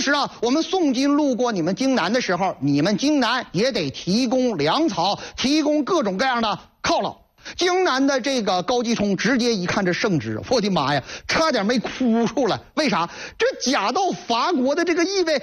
时啊，我们宋军路过你们荆南的时候，你们荆南也得提供粮草，提供各种各样的犒劳。荆南的这个高继冲直接一看这圣旨，我的妈呀，差点没哭出来。为啥？这假到法国的这个意味